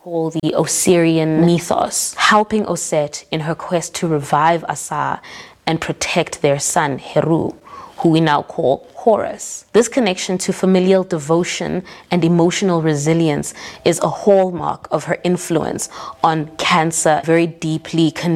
called the Osirian mythos, helping Oset in her quest to revive Asa and protect their son Heru, who we now call Horus. This connection to familial devotion and emotional resilience is a hallmark of her influence on Cancer, very deeply connected